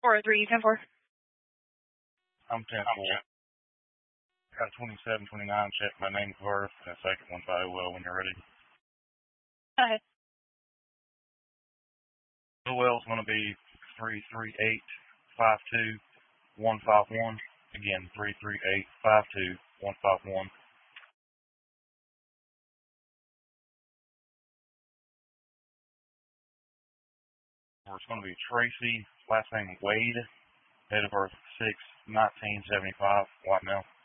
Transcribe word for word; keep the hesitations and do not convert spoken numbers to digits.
four oh three, ten four. I'm ten four. Got twenty-seven twenty-nine, check my name of birth, and the second one by well when you're ready. Go ahead. The well's going to be three three eight five two one five one. Again, three three eight five two one five one. It's going to be Tracy, last name Wade, date of birth six nineteen seventy-five, white male.